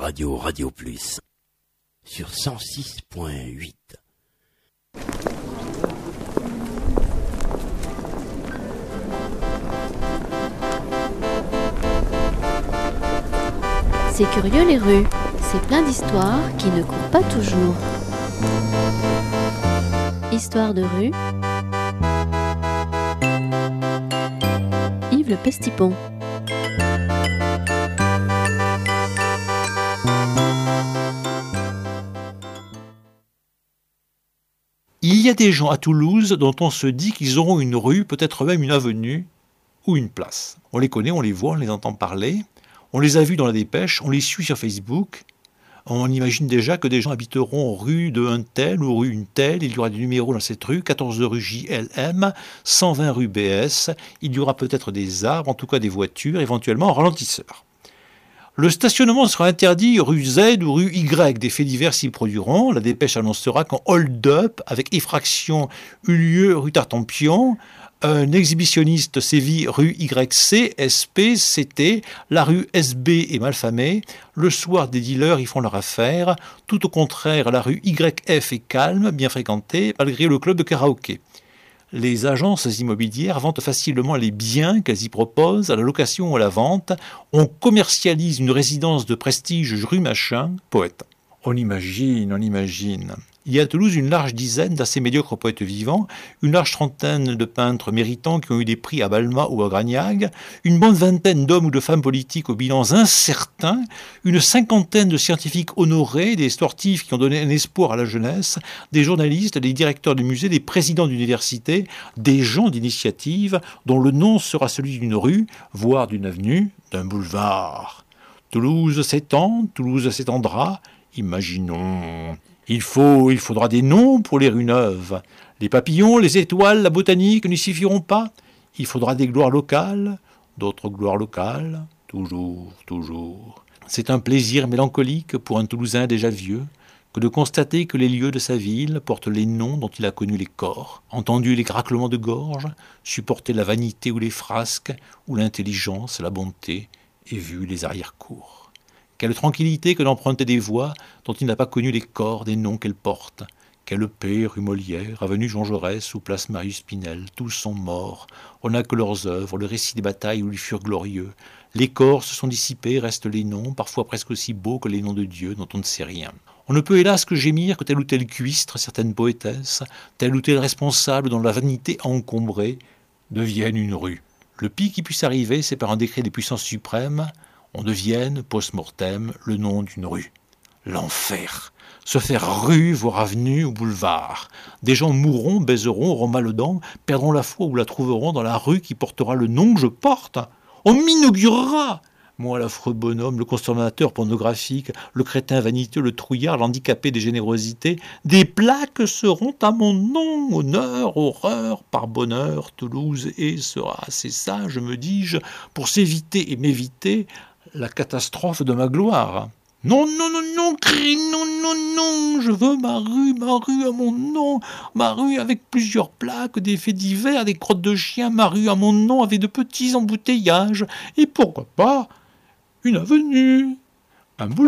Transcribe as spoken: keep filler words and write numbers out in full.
radio Radio Plus sur cent six point huit. C'est curieux les rues, c'est plein d'histoires qui ne courent pas toujours. Histoire de rue, Yves Le Pestipon. Il y a des gens à Toulouse dont on se dit qu'ils auront une rue, peut-être même une avenue ou une place. On les connaît, on les voit, on les entend parler. On les a vus dans la dépêche, on les suit sur Facebook. On imagine déjà que des gens habiteront rue de un tel ou rue une telle. Il y aura des numéros dans cette rue, quatorze rue J L M, cent vingt rue B S. Il y aura peut-être des arbres, en tout cas des voitures, éventuellement en ralentisseur. Le stationnement sera interdit rue Z ou rue Y. Des faits divers s'y produiront. La dépêche annoncera qu'un hold-up avec effraction eut lieu rue Tartampion. Un exhibitionniste sévit rue Y C, S P, C T, la rue S B est malfamée, le soir des dealers y font leur affaire, tout au contraire la rue Y F est calme, bien fréquentée, malgré le club de karaoké. Les agences immobilières vendent facilement les biens qu'elles y proposent à la location ou à la vente, on commercialise une résidence de prestige rue Machin, poète. On imagine, on imagine. Il y a à Toulouse une large dizaine d'assez médiocres poètes vivants, une large trentaine de peintres méritants qui ont eu des prix à Balma ou à Gragnac, une bonne vingtaine d'hommes ou de femmes politiques aux bilans incertains, une cinquantaine de scientifiques honorés, des sportifs qui ont donné un espoir à la jeunesse, des journalistes, des directeurs de musées, des présidents d'universités, des gens d'initiative dont le nom sera celui d'une rue, voire d'une avenue, d'un boulevard. Toulouse s'étend, Toulouse s'étendra, imaginons... Il faut, il faudra des noms pour les rues neuves. Les papillons, les étoiles, la botanique n'y suffiront pas. Il faudra des gloires locales, d'autres gloires locales, toujours, toujours. C'est un plaisir mélancolique pour un Toulousain déjà vieux que de constater que les lieux de sa ville portent les noms dont il a connu les corps, entendu les craquements de gorge, supporté la vanité ou les frasques, ou l'intelligence, la bonté, et vu les arrière-cours. Quelle tranquillité que d'emprunter des voies dont il n'a pas connu les corps des noms qu'elles portent. Quelle paix, rue Molière, avenue Jean Jaurès ou place Marius Pinel, tous sont morts. On n'a que leurs œuvres, le récit des batailles où ils furent glorieux. Les corps se sont dissipés, restent les noms, parfois presque aussi beaux que les noms de Dieu dont on ne sait rien. On ne peut hélas que gémir que telle ou telle cuistre, certaines poétesses, tel ou tel responsable dont la vanité a encombré, devienne une rue. Le pire qui puisse arriver, c'est par un décret des puissances suprêmes, on devienne, post-mortem, le nom d'une rue. L'enfer. Se faire rue, voire avenue ou boulevard. Des gens mourront, baiseront, auront mal aux dents, perdront la foi ou la trouveront dans la rue qui portera le nom que je porte. On m'inaugurera. Moi, l'affreux bonhomme, le consommateur pornographique, le crétin vaniteux, le trouillard, l'handicapé des générosités, des plaques seront à mon nom. Honneur, horreur, par bonheur, Toulouse est, sera assez sage, me dis-je, pour s'éviter et m'éviter la catastrophe de ma gloire. Non, non, non, non, crie, non, non, non, je veux ma rue, ma rue à mon nom, ma rue avec plusieurs plaques, des faits divers, des crottes de chien, ma rue à mon nom avec de petits embouteillages, et pourquoi pas une avenue, un boulevard.